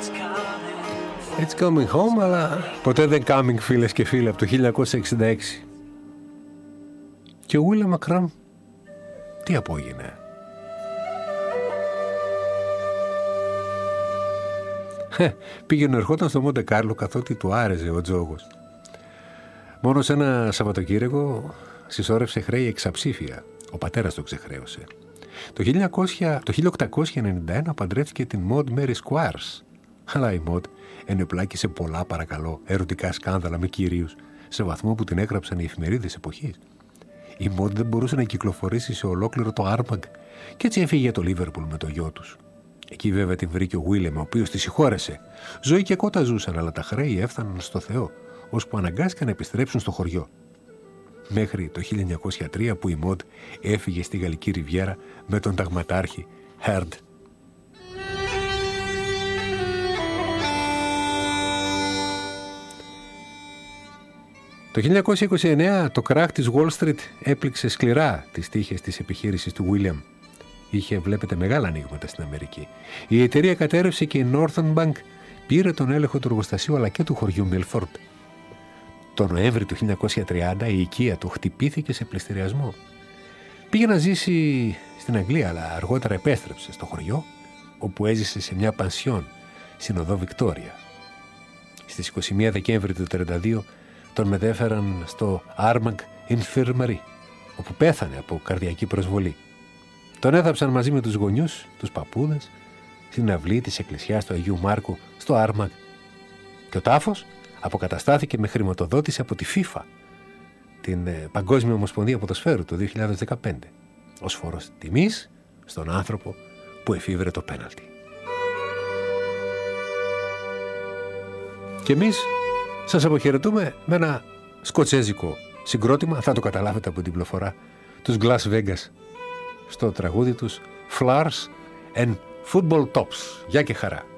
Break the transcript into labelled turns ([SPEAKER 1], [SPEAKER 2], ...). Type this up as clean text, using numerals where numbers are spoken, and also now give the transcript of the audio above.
[SPEAKER 1] It's coming home, αλλά ποτέ δεν coming, φίλες και φίλοι, από το 1966. Και ο William McCrum τι απόγινε? Πήγαινε ερχόταν στο Μοντε Κάρλο καθότι του άρεσε ο τζόγος. Μόνο σε ένα Σαββατοκύριακο συσσόρευσε χρέη εξαψήφια. Ο πατέρας το ξεχρέωσε. Το 1891 παντρεύτηκε την Maud Mary Squires. Αλλά η Maud ενεπλάκησε πολλά, παρακαλώ, ερωτικά σκάνδαλα με κυρίους, σε βαθμό που την έγραψαν οι εφημερίδες εποχής. Η Maud δεν μπορούσε να κυκλοφορήσει σε ολόκληρο το Άρμαγκ και έτσι έφυγε για το Λίβερπουλ με το γιο τους. Εκεί βέβαια την βρήκε ο Βίλεμ, ο οποίος τη συγχώρεσε. Ζωή και κότα ζούσαν, αλλά τα χρέη έφταναν στο Θεό, ώσπου αναγκάστηκαν να επιστρέψουν στο χωριό. Μέχρι το 1903 που η Maud έφυγε στη Γαλλική Ριβιέρα με τον ταγματάρχη Heard. Το 1929 το κράχ της Wall Street έπληξε σκληρά τις τύχες της επιχείρησης του William. Είχε, βλέπετε, μεγάλα ανοίγματα στην Αμερική. Η εταιρεία κατέρευσε και η Northern Bank πήρε τον έλεγχο του εργοστασίου αλλά και του χωριού Milford. Το Νοέμβρη του 1930 η οικία του χτυπήθηκε σε πληστηριασμό. Πήγε να ζήσει στην Αγγλία, αλλά αργότερα επέστρεψε στο χωριό, όπου έζησε σε μια πανσιόν στην οδό Βικτόρια. Στις 21 Δεκέμβρη του 1932 τον μετέφεραν στο Armagh Infirmary, όπου πέθανε από καρδιακή προσβολή. Τον έθαψαν μαζί με τους γονιούς, τους παππούδες, στην αυλή της εκκλησιάς του Αγίου Μάρκου στο Άρμαγ. Και ο τάφος αποκαταστάθηκε με χρηματοδότηση από τη FIFA, την Παγκόσμια Ομοσπονδία Ποδοσφαίρου, το 2015, ως φόρος τιμής στον άνθρωπο που εφήβρε το πέναλτι. Και εμείς σας αποχαιρετούμε με ένα σκοτσέζικο συγκρότημα, θα το καταλάβετε από την πληροφορά, τους Glass Vegas, στο τραγούδι τους Flowers and Football Tops. Γεια και χαρά.